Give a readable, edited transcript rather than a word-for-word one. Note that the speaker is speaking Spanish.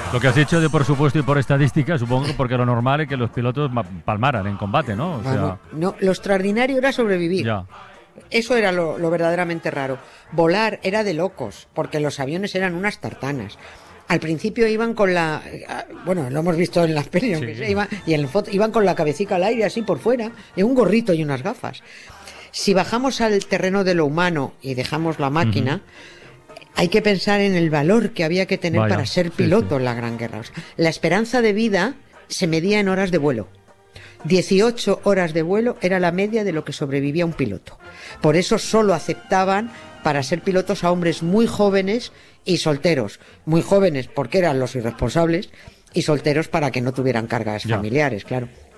Lo que has dicho de por supuesto y por estadística, supongo que porque lo normal es que los pilotos palmaran en combate, ¿no? O sea, no, lo extraordinario era sobrevivir. ya. Eso era lo verdaderamente raro. Volar era de locos, porque los aviones eran unas tartanas. Al principio iban con bueno, lo hemos visto en las pelis, Sí, aunque sí. sea, y en la foto, iban con la cabecita al aire, así por fuera, y un gorrito y unas gafas. Si bajamos al terreno de lo humano y dejamos la máquina, hay que pensar en el valor que había que tener Vaya, para ser sí, piloto sí. en la Gran Guerra. O sea, la esperanza de vida se medía en horas de vuelo. 18 horas de vuelo era la media de lo que sobrevivía un piloto. Por eso solo aceptaban para ser pilotos a hombres muy jóvenes y solteros. Muy jóvenes porque eran los irresponsables y solteros para que no tuvieran cargas Ya. familiares, claro.